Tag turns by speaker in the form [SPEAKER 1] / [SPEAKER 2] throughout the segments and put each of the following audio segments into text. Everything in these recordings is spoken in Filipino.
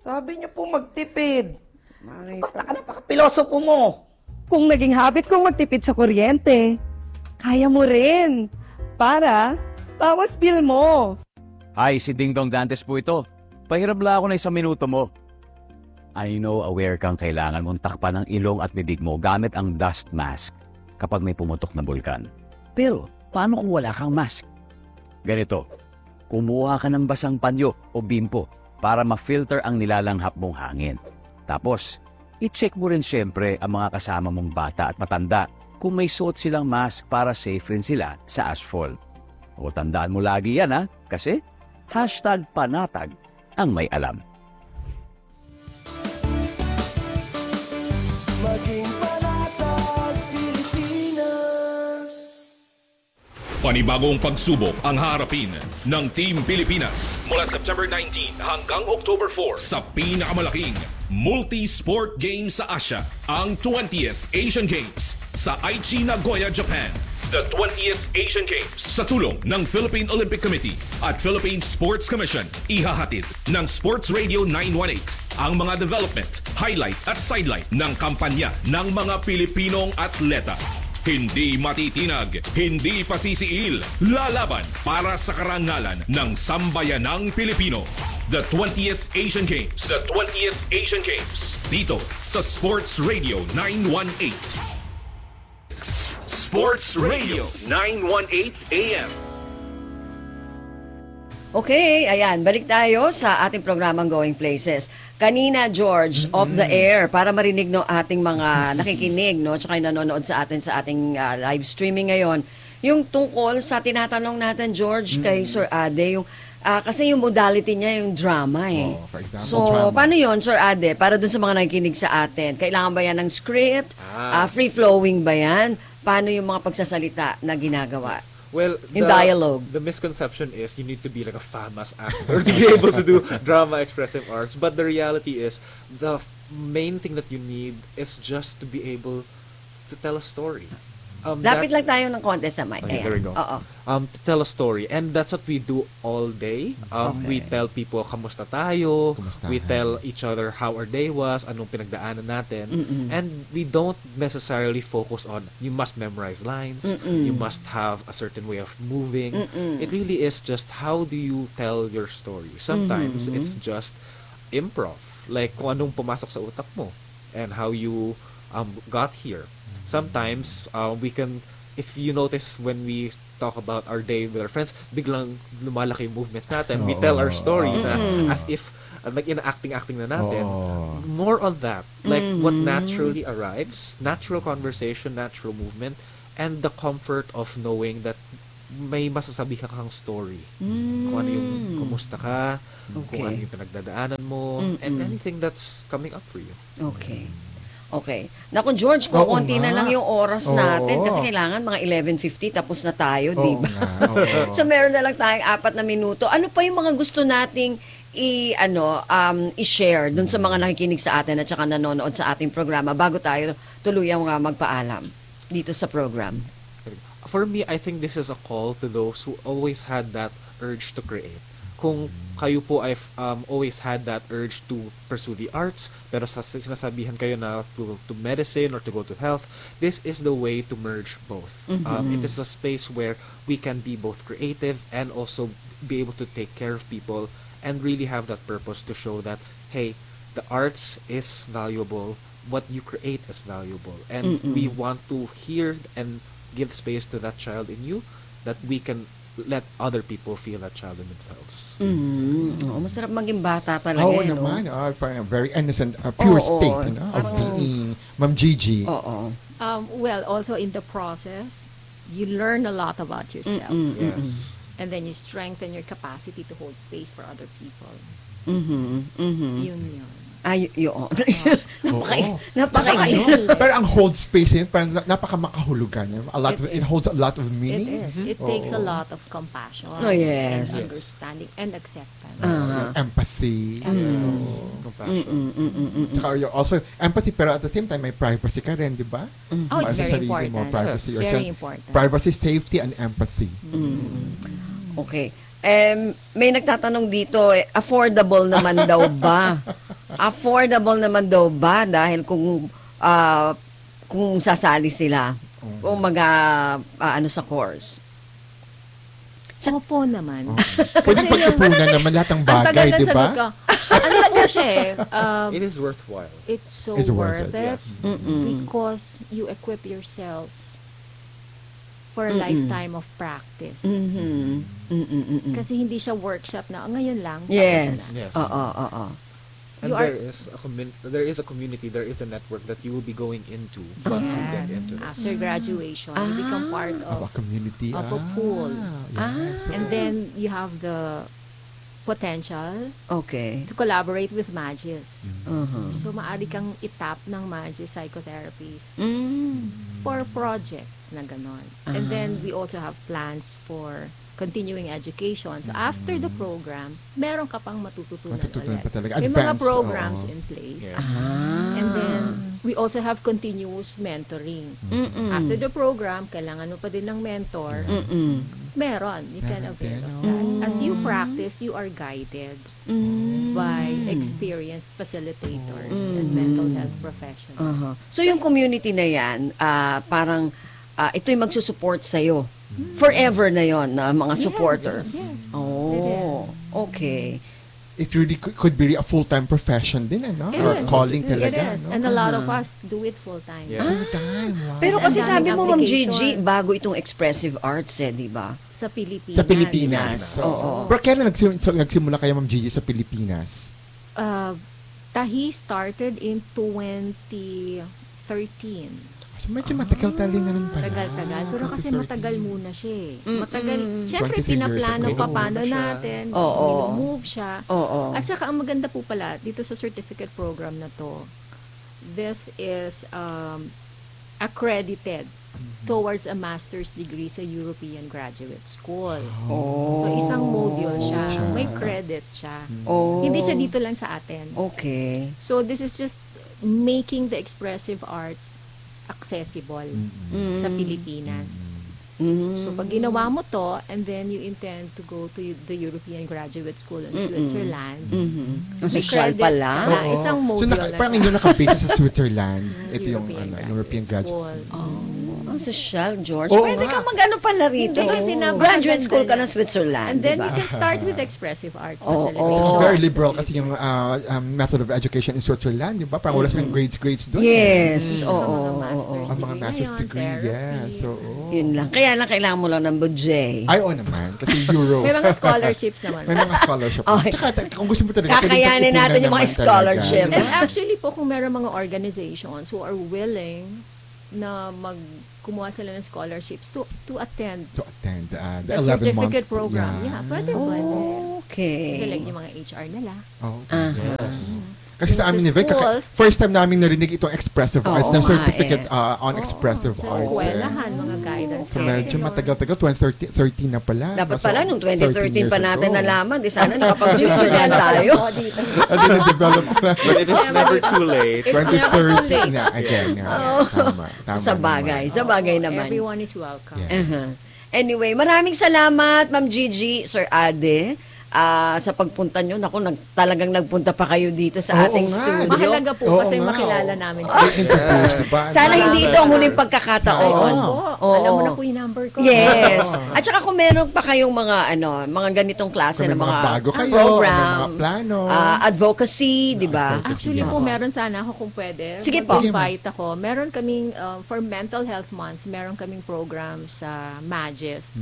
[SPEAKER 1] Sabi niyo po magtipid. Ba't napaka-pilosopo mo?
[SPEAKER 2] Kung naging habit kong magtipid sa kuryente, kaya mo rin. Para bawas bill mo.
[SPEAKER 3] Hi, si Ding Dong Dantes po ito. Pahirap lang ako na 1 minuto mo. I know aware kang kailangan mong takpan ang ilong at bibig mo gamit ang dust mask kapag may pumutok na bulkan. Pero, paano kung wala kang mask? Ganito, kumuha ka ng basang panyo o bimpo para ma-filter ang nilalanghap mong hangin. Tapos, i-check mo rin siyempre ang mga kasama mong bata at matanda kung may suot silang mask para safe rin sila sa ashfall. O tandaan mo lagi yan kasi #panatag ang may alam.
[SPEAKER 4] Maging panatag Pilipinas.
[SPEAKER 5] Panibagong pagsubok ang harapin ng Team Pilipinas mula September 19 hanggang October 4 sa pinakamalaking multi-sport game sa Asia, ang 20th Asian Games sa Aichi, Nagoya, Japan. The 20th Asian Games sa tulong ng Philippine Olympic Committee at Philippine Sports Commission, ihahatid ng Sports Radio 918 ang mga development, highlight at sidelight ng kampanya ng mga Pilipinong atleta. Hindi matitinag, hindi pasisiil, lalaban para sa karangalan ng sambayanang Pilipino. The 20th Asian Games. The 20th Asian Games. Dito sa Sports Radio 918. Sports Radio 918 AM.
[SPEAKER 6] Okay, ayan, balik tayo sa ating programang Going Places. Kanina, George, off the air, para marinig no ating mga nakikinig, no, tsaka yung nanonood sa atin sa ating live streaming ngayon, yung tungkol sa tinatanong natin, George, kay Sir Ade, yung kasi yung modality niya yung drama
[SPEAKER 7] for example,
[SPEAKER 6] so,
[SPEAKER 7] drama.
[SPEAKER 6] paano yun, Sir Ade? Para dun sa mga nakikinig sa atin, kailangan ba yan ng script? Free-flowing ba yan? Paano yung mga pagsasalita na ginagawa?
[SPEAKER 8] Well,
[SPEAKER 6] in dialogue.
[SPEAKER 8] The misconception is you need to be like a famous actor to be able to do drama expressive arts. But the reality is the main thing that you need is just to be able to tell a story.
[SPEAKER 6] Lapit lang tayo ng konti sa mic.
[SPEAKER 8] Okay, there we go. To tell a story. And that's what we do all day. We tell people, kamusta tayo? We tell each other how our day was, anong pinagdaanan natin. And we don't necessarily focus on, you must memorize lines, you must have a certain way of moving. It really is just how do you tell your story. Sometimes it's just improv. Like kung anong pumasok sa utak mo and how you got here. Sometimes we can, if you notice when we talk about our day with our friends, biglang lumalaki yung movements natin. We tell our story na as if nag-ina-acting na natin. More on that. Like what naturally arrives, natural conversation, natural movement, and the comfort of knowing that may masasabi ka kang story. Kung ano yung kumusta ka, kung ano yung pinagdadaanan mo, and anything that's coming up for you.
[SPEAKER 6] Okay. Naku, George, konti na lang yung oras natin kasi kailangan mga 11:50 tapos na tayo, di ba? So meron na lang tayong 4 na minuto. Ano pa yung mga gusto nating i-share dun sa mga nakikinig sa atin at saka nanonood sa ating programa bago tayo tuluyang magpaalam dito sa program?
[SPEAKER 8] For me, I think this is a call to those who always had that urge to create. Kung kayo po ay always had that urge to pursue the arts, pero sinasabihan kayo na to medicine or to go to health, this is the way to merge both. It is a space where we can be both creative and also be able to take care of people and really have that purpose to show that, hey, the arts is valuable, what you create is valuable. And we want to hear and give space to that child in you that we can let other people feel that child in themselves.
[SPEAKER 6] Masarap maging bata talaga.
[SPEAKER 7] Naman. Parang very innocent, pure state of being Ma'am Gigi.
[SPEAKER 9] Well, also in the process, you learn a lot about yourself.
[SPEAKER 8] Yes.
[SPEAKER 9] And then you strengthen your capacity to hold space for other people. Yun.
[SPEAKER 6] Yun.
[SPEAKER 7] Pero ang hold space yun, parang napaka-makahulugan. It holds a lot of meaning.
[SPEAKER 9] It is. It takes a lot of compassion.
[SPEAKER 6] And
[SPEAKER 9] understanding and acceptance.
[SPEAKER 7] Empathy.
[SPEAKER 8] Compassion.
[SPEAKER 7] Tsaka also empathy, pero at the same time, may privacy ka rin, di ba?
[SPEAKER 9] It's very important.
[SPEAKER 7] Privacy,
[SPEAKER 9] very important.
[SPEAKER 7] Privacy, safety, and empathy.
[SPEAKER 6] Okay. May nagtatanong dito, affordable naman daw ba Affordable naman daw ba dahil kung sasali sila o ano sa course?
[SPEAKER 9] Opo naman.
[SPEAKER 7] Pwede pagkupunan naman lahat ng bagay, di ba?
[SPEAKER 9] Ano po siya
[SPEAKER 8] It is worthwhile.
[SPEAKER 9] it's so
[SPEAKER 7] It's
[SPEAKER 9] worth
[SPEAKER 7] worth it,
[SPEAKER 9] it
[SPEAKER 6] Mm-mm.
[SPEAKER 9] because you equip yourself for a lifetime of practice.
[SPEAKER 6] Mhm. Mm-mm-mm.
[SPEAKER 9] Kasi hindi siya workshop na ngayon lang.
[SPEAKER 6] Yes.
[SPEAKER 9] Tapos na.
[SPEAKER 8] Yes.
[SPEAKER 6] Oo.
[SPEAKER 8] And
[SPEAKER 9] You are-
[SPEAKER 8] there is a community, there is a network that you will be going into once you get
[SPEAKER 9] Yes.
[SPEAKER 8] into this.
[SPEAKER 9] After graduation, you become part
[SPEAKER 7] Of a
[SPEAKER 9] of
[SPEAKER 7] community.
[SPEAKER 9] of a pool.
[SPEAKER 7] Yes.
[SPEAKER 9] and then you have the potential
[SPEAKER 6] Okay.
[SPEAKER 9] to collaborate with Magis.
[SPEAKER 6] Uh-huh.
[SPEAKER 9] So maaari kang itap ng Magis psychotherapies
[SPEAKER 6] Mm.
[SPEAKER 9] for projects na ganon. And then we also have plans for continuing education. So after the program, meron ka pang matututunan
[SPEAKER 7] Matututunan
[SPEAKER 9] ulit.
[SPEAKER 7] pa talaga.
[SPEAKER 9] May mga
[SPEAKER 7] Advanced,
[SPEAKER 9] programs
[SPEAKER 7] oo.
[SPEAKER 9] in place.
[SPEAKER 8] Yes.
[SPEAKER 9] And then we also have continuous mentoring. After the program, kailangan mo pa din ng mentor.
[SPEAKER 6] Mm-mm.
[SPEAKER 9] Meron. You can
[SPEAKER 7] Meron
[SPEAKER 9] avail
[SPEAKER 7] din,
[SPEAKER 9] of that. As you practice, you are guided by experienced facilitators and mental health professionals.
[SPEAKER 6] Uh-huh. So yung community na yan, parang ito'y magsusupport sa'yo. Forever na yon na mga supporters.
[SPEAKER 9] Yes.
[SPEAKER 6] Oh, okay.
[SPEAKER 7] It really could be a full-time profession din, ano?
[SPEAKER 9] It
[SPEAKER 7] Or
[SPEAKER 9] is.
[SPEAKER 7] calling
[SPEAKER 9] It
[SPEAKER 7] talaga,
[SPEAKER 9] is.
[SPEAKER 7] no?
[SPEAKER 9] And a lot of us do it full-time.
[SPEAKER 8] Yes.
[SPEAKER 7] Full-time, wow.
[SPEAKER 6] Pero kasi
[SPEAKER 9] Ang
[SPEAKER 6] sabi
[SPEAKER 9] daming
[SPEAKER 6] mo, Ma'am
[SPEAKER 9] application.
[SPEAKER 6] Gigi, bago itong expressive arts di ba?
[SPEAKER 9] Sa Pilipinas.
[SPEAKER 7] Sa Pilipinas.
[SPEAKER 6] Oo.
[SPEAKER 7] Pero kailan nagsimula kayo, Ma'am Gigi, sa Pilipinas?
[SPEAKER 9] Tahi started in 2013.
[SPEAKER 7] So medyo matagal tali na rin pala.
[SPEAKER 9] Tagal-tagal. Pero kasi
[SPEAKER 7] 2013.
[SPEAKER 9] matagal muna siya eh. Matagal. Siyempre,
[SPEAKER 7] 23 years
[SPEAKER 9] pinaplano
[SPEAKER 7] ago.
[SPEAKER 9] pa paano
[SPEAKER 8] Move siya.
[SPEAKER 9] natin.
[SPEAKER 6] Oo.
[SPEAKER 9] Move siya.
[SPEAKER 6] Oo.
[SPEAKER 9] At saka, ang maganda po pala, dito sa certificate program na to, this is accredited towards a master's degree sa European Graduate School. So, isang module siya. May credit siya.
[SPEAKER 6] Oh.
[SPEAKER 9] Hindi siya dito lang sa atin.
[SPEAKER 6] Okay.
[SPEAKER 9] So, this is just making the expressive arts accessible sa Pilipinas. So, pag ginawa mo to, and then you intend to go to the European Graduate School in Switzerland,
[SPEAKER 6] Ang
[SPEAKER 9] may
[SPEAKER 6] social
[SPEAKER 9] credits
[SPEAKER 6] pala.
[SPEAKER 9] ka na. Isang
[SPEAKER 7] So
[SPEAKER 9] module na
[SPEAKER 7] parang
[SPEAKER 9] siya.
[SPEAKER 7] inyo nakabase sa Switzerland. Ito yung European
[SPEAKER 9] European
[SPEAKER 7] Graduate
[SPEAKER 9] School.
[SPEAKER 7] School.
[SPEAKER 6] Ang social, George.
[SPEAKER 7] Oo
[SPEAKER 6] Pwede
[SPEAKER 7] nga.
[SPEAKER 6] ka mag-ano pala rito.
[SPEAKER 9] Hindi kasi
[SPEAKER 6] Graduate school ka
[SPEAKER 9] napakaganda
[SPEAKER 6] ng Switzerland,
[SPEAKER 9] And then
[SPEAKER 6] di
[SPEAKER 9] you
[SPEAKER 6] ba?
[SPEAKER 9] can start with expressive arts
[SPEAKER 6] Oo.
[SPEAKER 7] It's
[SPEAKER 9] facilitation.
[SPEAKER 7] very liberal kasi yung method of education in Switzerland, di ba? Parang wala silang grades doon.
[SPEAKER 6] Yes.
[SPEAKER 9] Ang
[SPEAKER 6] Oo.
[SPEAKER 9] mga master's
[SPEAKER 7] Ang mga master's
[SPEAKER 9] ngayon,
[SPEAKER 7] degree,
[SPEAKER 9] therapy.
[SPEAKER 7] yes. So,
[SPEAKER 6] Yun lang. Kaya lang kailangan mo lang ng budget.
[SPEAKER 7] Ay, oo naman. Kasi Euro.
[SPEAKER 9] May mga scholarships naman.
[SPEAKER 7] May mga scholarship.
[SPEAKER 6] Okay.
[SPEAKER 7] Tsaka, kung gusto mo talaga,
[SPEAKER 6] Kakayanin
[SPEAKER 7] pwedeng
[SPEAKER 6] natin yung mga
[SPEAKER 7] pagkukunan naman
[SPEAKER 6] scholarship.
[SPEAKER 7] talaga.
[SPEAKER 9] And actually po, kung meron mga organizations who are willing na kumuha sila ng scholarships to attend
[SPEAKER 7] To attend the
[SPEAKER 9] the
[SPEAKER 7] 11-month.
[SPEAKER 9] certificate program. Yeah, pwede.
[SPEAKER 6] Okay.
[SPEAKER 9] Kasi like yung mga HR nila.
[SPEAKER 7] Oh,
[SPEAKER 8] Yes.
[SPEAKER 7] Kasi sa
[SPEAKER 9] Sa
[SPEAKER 7] amin ni Vic,
[SPEAKER 9] schools.
[SPEAKER 7] first time namin narinig itong expressive arts,
[SPEAKER 6] Oo
[SPEAKER 7] na
[SPEAKER 6] nga,
[SPEAKER 7] certificate on
[SPEAKER 9] Oo,
[SPEAKER 7] expressive
[SPEAKER 9] sa
[SPEAKER 7] arts.
[SPEAKER 9] eskwelahan, mga guidance
[SPEAKER 7] So medyo matagal-tagal, 2013 na pala.
[SPEAKER 6] Dapat
[SPEAKER 7] So,
[SPEAKER 6] pala, nung 2013 pa
[SPEAKER 7] 13 years
[SPEAKER 6] natin
[SPEAKER 7] ago.
[SPEAKER 6] nalaman. Di sana nakapag-Switzerland tayo.
[SPEAKER 7] And then develop na.
[SPEAKER 8] But it is never too late.
[SPEAKER 9] It's never too
[SPEAKER 7] 2013
[SPEAKER 9] late.
[SPEAKER 7] na again. Tama
[SPEAKER 6] Sa bagay.
[SPEAKER 7] naman.
[SPEAKER 6] Sa bagay
[SPEAKER 9] Oo,
[SPEAKER 6] naman.
[SPEAKER 9] Everyone is welcome.
[SPEAKER 7] Yeah.
[SPEAKER 6] Uh-huh. Anyway, maraming salamat, Ma'am Gigi, Sir Ade, sa pagpunta nyo. Naku, talagang nagpunta pa kayo dito sa
[SPEAKER 7] Oo
[SPEAKER 6] ating
[SPEAKER 7] nga.
[SPEAKER 6] studio.
[SPEAKER 9] Mahalaga po
[SPEAKER 7] Oo
[SPEAKER 9] kasi
[SPEAKER 7] nga,
[SPEAKER 9] makilala
[SPEAKER 7] oo.
[SPEAKER 9] namin.
[SPEAKER 7] Introduce, diba?
[SPEAKER 6] Sana hindi ito ang huling
[SPEAKER 9] Ay,
[SPEAKER 6] pagkakataon.
[SPEAKER 9] opo.
[SPEAKER 6] Oo.
[SPEAKER 9] Alam mo na po yung number ko.
[SPEAKER 6] Yes. At saka kung meron pa kayong mga ganitong klase
[SPEAKER 7] Kung
[SPEAKER 6] ng
[SPEAKER 7] may
[SPEAKER 6] mga
[SPEAKER 7] bago kayo,
[SPEAKER 6] program,
[SPEAKER 7] may mga plano.
[SPEAKER 6] advocacy, di ba?
[SPEAKER 9] Actually
[SPEAKER 7] Yes.
[SPEAKER 9] po, meron sana ako kung pwede.
[SPEAKER 6] Sige po.
[SPEAKER 9] Mag-invite ako. Meron kaming, for Mental Health Month, meron kaming program sa Magis.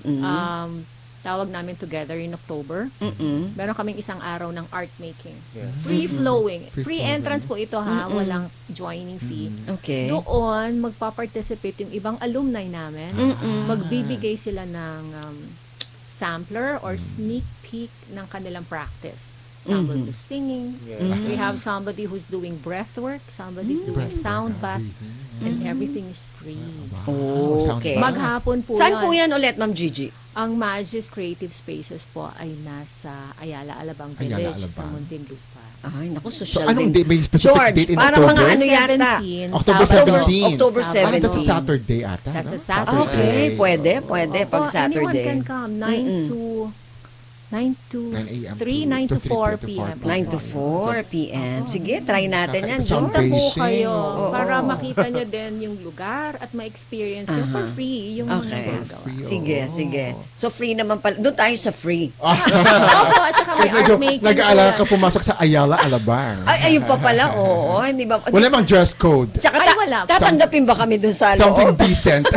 [SPEAKER 9] Tawag namin Together in October. Meron kaming isang araw ng art making.
[SPEAKER 8] Yes.
[SPEAKER 9] Free-flowing.
[SPEAKER 7] Free
[SPEAKER 9] Free
[SPEAKER 7] flowing.
[SPEAKER 9] entrance po ito ha. Walang joining fee.
[SPEAKER 6] Okay.
[SPEAKER 9] Doon, magpa-participate yung ibang alumni namin. Magbibigay sila ng sampler or sneak peek ng kanilang practice. Somebody is singing.
[SPEAKER 8] Yes.
[SPEAKER 9] We have somebody who's doing breath work. Somebody's doing sound bath. And everything is free.
[SPEAKER 6] Okay.
[SPEAKER 9] Maghapon po
[SPEAKER 6] Saan po
[SPEAKER 9] yan.
[SPEAKER 6] yan ulit, Ma'am Gigi?
[SPEAKER 9] Ang Magis Creative Spaces po ay nasa Ayala Alabang
[SPEAKER 7] Ayala,
[SPEAKER 9] Village sa
[SPEAKER 7] Alabang.
[SPEAKER 9] Muntinlupa.
[SPEAKER 6] Ay, naku,
[SPEAKER 7] So,
[SPEAKER 6] social
[SPEAKER 7] anong
[SPEAKER 6] din.
[SPEAKER 7] date? May specific
[SPEAKER 6] George,
[SPEAKER 7] date in
[SPEAKER 6] parang
[SPEAKER 7] October?
[SPEAKER 6] mga ano yata?
[SPEAKER 7] October 17.
[SPEAKER 6] October
[SPEAKER 7] Ah,
[SPEAKER 6] 17.
[SPEAKER 7] that's a Saturday ata.
[SPEAKER 9] That's
[SPEAKER 7] no?
[SPEAKER 9] a Saturday.
[SPEAKER 6] Okay, pwede. Pag
[SPEAKER 9] Anyone
[SPEAKER 6] Saturday.
[SPEAKER 9] can come. 9 to 9 to
[SPEAKER 7] 9 a.m.
[SPEAKER 9] 3, 9 to 4
[SPEAKER 7] to
[SPEAKER 9] p.m.
[SPEAKER 6] 9 to 4 p.m. Sige, try natin yan,
[SPEAKER 7] Isang
[SPEAKER 6] George.
[SPEAKER 9] Punta po
[SPEAKER 7] Beijing.
[SPEAKER 9] kayo
[SPEAKER 6] Oo.
[SPEAKER 9] para makita nyo din yung lugar at ma-experience nyo for free yung mga
[SPEAKER 6] Okay.
[SPEAKER 9] ginagawa.
[SPEAKER 7] Free,
[SPEAKER 6] Sige,
[SPEAKER 7] oo.
[SPEAKER 6] sige. So, free naman pala. Doon tayo sa free.
[SPEAKER 9] Opo, at saka may
[SPEAKER 7] Medyo
[SPEAKER 9] art making.
[SPEAKER 7] nag-aalala ka pumasok sa Ayala, Alabang.
[SPEAKER 6] Ay, ayun pa pala, oo. Hindi ba?
[SPEAKER 7] Wala mang dress code.
[SPEAKER 6] Tsaka
[SPEAKER 9] Ay, wala.
[SPEAKER 6] tatanggapin ba kami doon sa
[SPEAKER 7] Something
[SPEAKER 6] loob?
[SPEAKER 7] decent.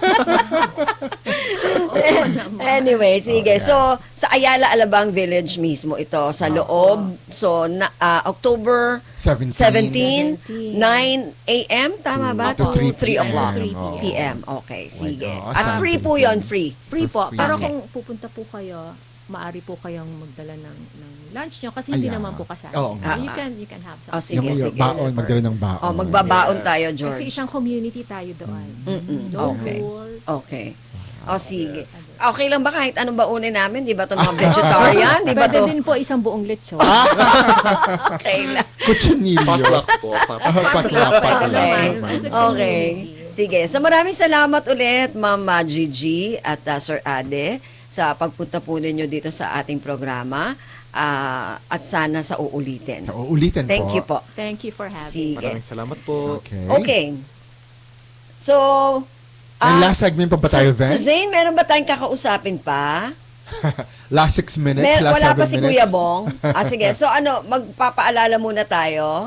[SPEAKER 6] Anyway, sige. So, sa Ayala Alabang Village mismo ito, sa loob. So, October 17, 9 a.m. Tama ba?
[SPEAKER 7] To 3
[SPEAKER 6] 3 o'clock.
[SPEAKER 9] 3
[SPEAKER 6] p.m. Okay, sige.
[SPEAKER 7] God.
[SPEAKER 6] At free po yon, free.
[SPEAKER 9] Free po.
[SPEAKER 7] Free.
[SPEAKER 9] Pero
[SPEAKER 6] Okay.
[SPEAKER 9] kung pupunta po kayo, maaari po kayong magdala ng lunch nyo kasi hindi
[SPEAKER 7] Ayan.
[SPEAKER 9] naman po kasali.
[SPEAKER 7] Oo nga.
[SPEAKER 9] You can have
[SPEAKER 6] Oh,
[SPEAKER 9] something.
[SPEAKER 6] sige,
[SPEAKER 7] Yung
[SPEAKER 6] sige.
[SPEAKER 7] baon, magdala ng baon.
[SPEAKER 6] Oh, magbabaon tayo, George.
[SPEAKER 9] Kasi isang community tayo doon. No
[SPEAKER 6] Okay.
[SPEAKER 9] rules.
[SPEAKER 6] Okay. O, sige. Okay lang ba kahit anong baunin namin? Di ba ito mga vegetarian? Di ba
[SPEAKER 9] Pwede
[SPEAKER 6] to?
[SPEAKER 9] din po isang buong lechon.
[SPEAKER 6] Okay lang.
[SPEAKER 7] Cuchinillo.
[SPEAKER 8] Potluck po.
[SPEAKER 7] Patlak.
[SPEAKER 6] Okay.
[SPEAKER 9] As a
[SPEAKER 6] Okay.
[SPEAKER 9] community.
[SPEAKER 6] Sige. So maraming salamat ulit, Ma'am Gigi at Sir Ade, sa pagpunta po ninyo dito sa ating programa. At sana sa uulitin.
[SPEAKER 7] Uulitin po.
[SPEAKER 6] Thank you po.
[SPEAKER 9] Thank you for having
[SPEAKER 6] Sige.
[SPEAKER 8] Maraming salamat po.
[SPEAKER 7] Okay.
[SPEAKER 6] Okay. So,
[SPEAKER 7] May last segment pa ba tayo, Ven?
[SPEAKER 6] Suzanne, meron ba tayong kakausapin pa?
[SPEAKER 7] Last 6 minutes, last
[SPEAKER 6] Wala
[SPEAKER 7] 7
[SPEAKER 6] pa si
[SPEAKER 7] minutes.
[SPEAKER 6] Kuya Bong. Sige. So magpapaalala muna tayo.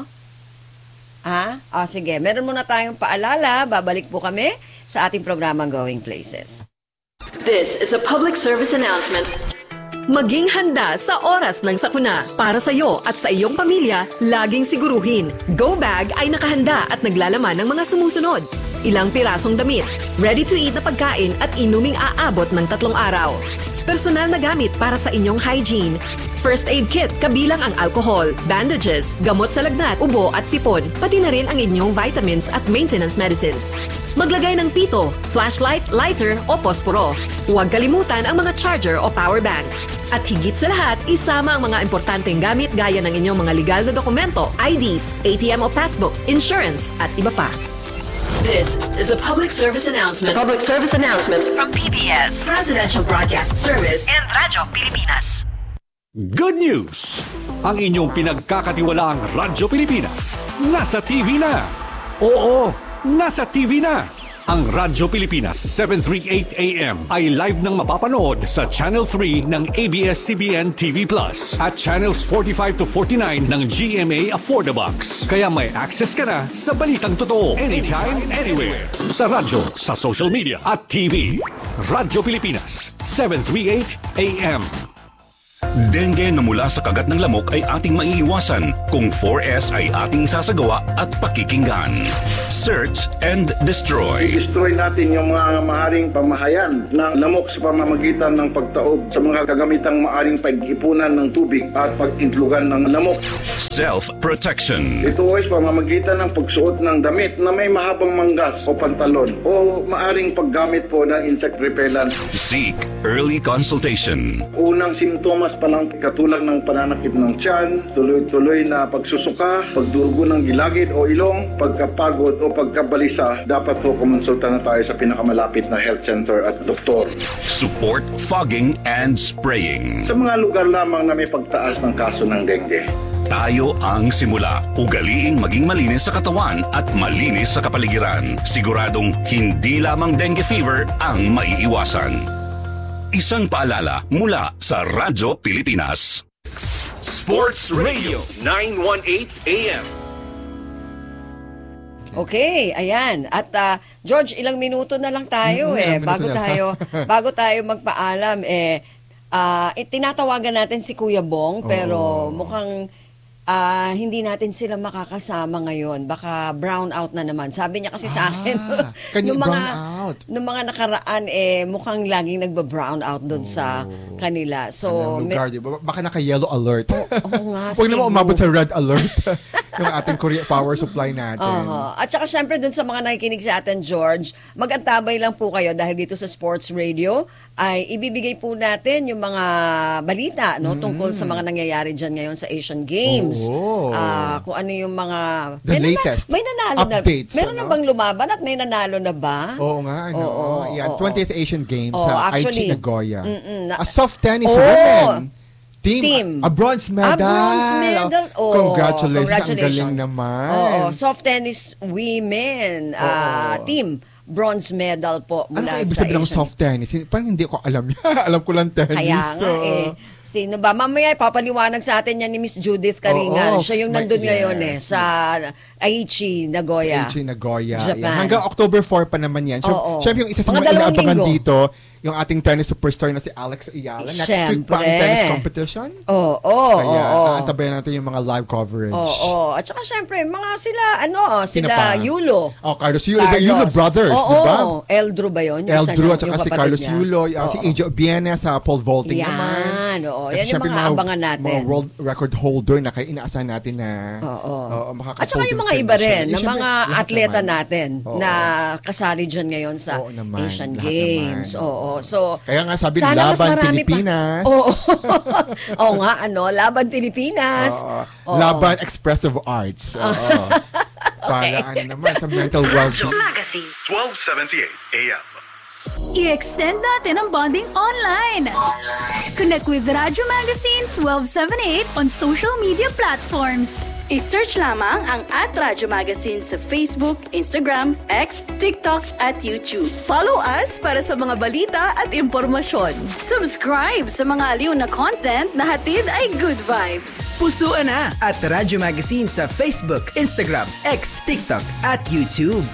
[SPEAKER 6] Sige. Meron muna tayong paalala. Babalik po kami sa ating programang Going Places.
[SPEAKER 10] This is a public service announcement. Maging handa sa oras ng sakuna. Para sa iyo at sa iyong pamilya, laging siguruhin. Go Bag ay nakahanda at naglalaman ng mga sumusunod. Ilang pirasong damit, ready-to-eat na pagkain at inuming aabot ng 3 araw. Personal na gamit para sa inyong hygiene. First aid kit kabilang ang alcohol, bandages, gamot sa lagnat, ubo at sipon, pati na rin ang inyong vitamins at maintenance medicines. Maglagay ng pito, flashlight, lighter o posporo. Huwag kalimutan ang mga charger o power bank. At higit sa lahat, isama ang mga importanteng gamit gaya ng inyong mga legal na dokumento, IDs, ATM o passbook, insurance at iba pa. This is a public service announcement. Public service announcement from PBS, Presidential Broadcast Service and Radyo Pilipinas.
[SPEAKER 5] Good news! Ang inyong pinagkakatiwalaang Radyo Pilipinas nasa TV na. Oo, nasa TV na. Ang Radyo Pilipinas 738 AM ay live nang mapapanood sa Channel 3 ng ABS-CBN TV Plus at Channels 45 to 49 ng GMA Affordabox. Kaya may access ka na sa balitang totoo anytime, anywhere. Sa radyo, sa social media at TV. Radyo Pilipinas 738 AM. Dengue na mula sa kagat ng lamok ay ating maiiwasan kung 4S ay ating isasagawa at pakikinggan. Search and destroy.
[SPEAKER 11] I-destroy natin yung mga maaring pamahayan ng lamok sa pamamagitan ng pagtaob sa mga kagamitang maaring pag-ipunan ng tubig at pag-intlugan ng lamok.
[SPEAKER 5] Self-protection.
[SPEAKER 11] Ito ay pamamagitan ng pagsuot ng damit na may mahabang manggas o pantalon o maaring paggamit po ng insect repellent.
[SPEAKER 5] Seek early consultation.
[SPEAKER 11] Unang simptomas pa lang katulad ng pananakit ng tiyan, tuloy-tuloy na pagsusuka, pagdurugo ng gilagid o ilong, pagkapagod o pagkabalisa, dapat po kumonsulta na tayo sa pinakamalapit na health center at doktor.
[SPEAKER 5] Support fogging and spraying.
[SPEAKER 11] Sa mga lugar lamang na may pagtaas ng kaso ng dengue.
[SPEAKER 5] Tayo ang simula. Ugaliing maging malinis sa katawan at malinis sa kapaligiran. Siguradong hindi lamang dengue fever ang maiiwasan. Isang paalala mula sa Radyo Pilipinas. Sports Radio 918 AM.
[SPEAKER 6] Okay, ayan. At George, ilang minuto na lang tayo bago tayo magpaalam tinatawagan natin si Kuya Bong pero mukhang hindi natin sila makakasama ngayon. Baka brown out na naman. Sabi niya kasi sa akin, nung mga nakaraan, mukhang laging nagba-brown out doon sa kanila. So,
[SPEAKER 7] lugar, baka naka-yellow alert.
[SPEAKER 6] Huwag
[SPEAKER 7] naman umabot sa red alert yung ating power supply natin.
[SPEAKER 6] At saka syempre dun sa mga nakikinig sa atin, George, mag-antabay lang po kayo dahil dito sa Sports Radio ay ibibigay po natin yung mga balita tungkol sa mga nangyayari dyan ngayon sa Asian Games. Kung ano yung mga
[SPEAKER 7] the latest
[SPEAKER 6] may nanalo
[SPEAKER 7] updates.
[SPEAKER 6] Meron na bang lumaban at may nanalo na ba?
[SPEAKER 7] Oo nga, Yan, 20th Asian Games sa
[SPEAKER 6] actually,
[SPEAKER 7] Aichi, Nagoya. A soft tennis women. Team. A bronze medal.
[SPEAKER 6] Bronze medal. Oh,
[SPEAKER 7] congratulations. Ang galing naman.
[SPEAKER 6] Soft tennis women team. Bronze medal po mula
[SPEAKER 7] ano
[SPEAKER 6] sa
[SPEAKER 7] ibig sabihin ng soft tennis? Parang hindi ko alam yan. Alam ko lang tennis.
[SPEAKER 6] Kaya nga Sino ba? Mamaya ipapaliwanag sa atin yan ni Miss Judith Karingan. Siya yung nandun ngayon sa Aichi, Nagoya.
[SPEAKER 7] Japan. Hanggang October 4 pa naman yan. So, syempre yung isa sa mga inaabangan dito, yung ating tennis superstar na si Alex Ayala. Next week pa ang tennis competition. Kaya aantabayan natin yung mga live coverage.
[SPEAKER 6] At saka syempre, mga sila Yulo.
[SPEAKER 7] Carlos Yulo. Yulo brothers, di ba?
[SPEAKER 6] Eldro ba yun?
[SPEAKER 7] Eldro at saka si Carlos Yulo. Si Angel Obiena sa pole vaulting
[SPEAKER 6] naman. Yan yung mga abangan natin.
[SPEAKER 7] Mga world record holder na kaya inaasahan natin na
[SPEAKER 6] at saka yung mga iba rin, ng mga atleta natin na kasali dyan ngayon sa Asian Games. So,
[SPEAKER 7] kaya nga sabi, laban Pilipinas.
[SPEAKER 6] Laban Pilipinas.
[SPEAKER 7] Laban Expressive Arts. Para naman sa mental well-being.
[SPEAKER 12] Magazine
[SPEAKER 5] 1278 AM.
[SPEAKER 12] I-extend natin ang bonding online. Connect with Radyo Magazine 1278 on social media platforms. I-search lamang ang @Radyo Magazine sa Facebook, Instagram, X, TikTok at YouTube. Follow us para sa mga balita at impormasyon. Subscribe sa mga aliw na content na hatid ay good vibes.
[SPEAKER 13] Pusuan na @Radyo Magazine sa Facebook, Instagram, X, TikTok at YouTube.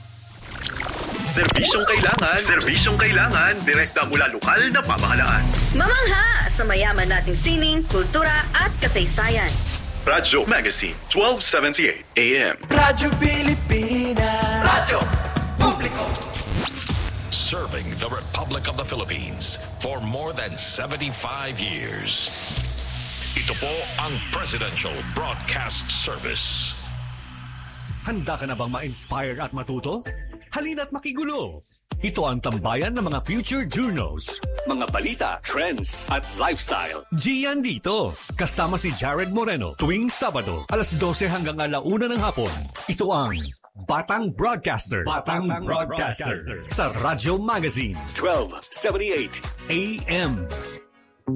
[SPEAKER 5] Serbisyong kailangan, direkta mula lokal na pamahalaan.
[SPEAKER 12] Mamangha sa mayaman nating sining, kultura at kasaysayan.
[SPEAKER 5] Radyo Magazine 1278 AM.
[SPEAKER 4] Radyo Pilipinas.
[SPEAKER 5] Radyo Publiko. Serving the Republic of the Philippines for more than 75 years. Ito po ang Presidential Broadcast Service.
[SPEAKER 14] Handa ka na bang ma-inspire at matuto? Halina't makigulo. Ito ang tambayan ng mga future journos, mga balita, trends, at lifestyle. Gian dito. Kasama si Jared Moreno tuwing Sabado, alas 12 hanggang 1:00 ng hapon. Ito ang Batang Broadcaster. Batang Broadcaster. Sa Radyo Magazine 1278 AM.